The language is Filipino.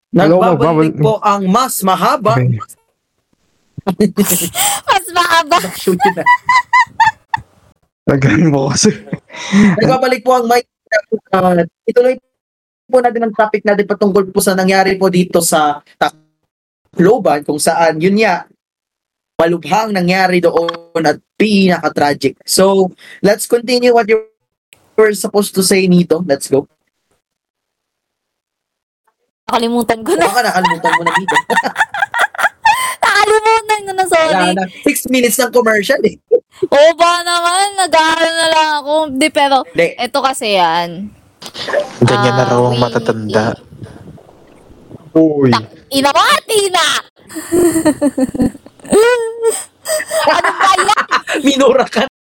Nagbabalik po ang mas mahaba. Okay. Mas mahaba. Nagaling mo kasi. Nagbabalik po ang may ituloy po natin ang topic natin patungkol po sa nangyari po dito sa Tacloban kung saan yun nga malubhang nangyari doon at pinaka-tragic. So, let's continue what you were supposed to say, Nito. Let's go. Nakalimutan ko na. Baka nakalimutan mo na, Nito. Nakalimutan ko na, sorry. Wala na. 6 minutes ng commercial eh. Oo ba naman? Nag-aaral na lang ako. Hindi, pero Hindi. ito kasi yan. Ganyan na raw ang matatanda. Uy. Inabati na! Ano ba yan? Minura ka